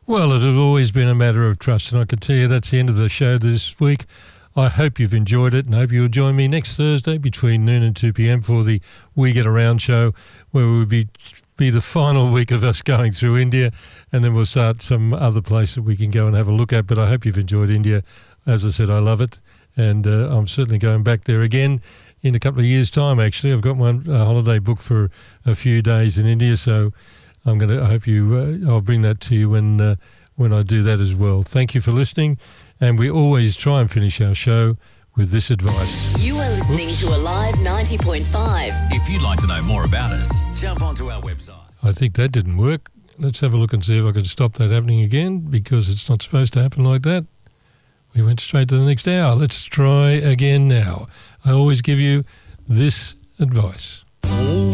Well, it has always been a matter of trust, and I can tell you that's the end of the show this week. I hope you've enjoyed it, and I hope you'll join me next Thursday between noon and 2 p.m. for the We Get Around show, where we'll be the final week of us going through India, and then we'll start some other place that we can go and have a look at. But I hope you've enjoyed India. As I said, I love it, and I'm certainly going back there again in a couple of years' time, actually. I've got one holiday booked for a few days in India, so I hope I'll bring that to you when I do that as well. Thank you for listening, and we always try and finish our show with this advice. You are listening to Alive 90.5. If you'd like to know more about us, jump onto our website. I think that didn't work. Let's have a look and see if I can stop that happening again, because it's not supposed to happen like that. We went straight to the next hour. Let's try again now. I always give you this advice.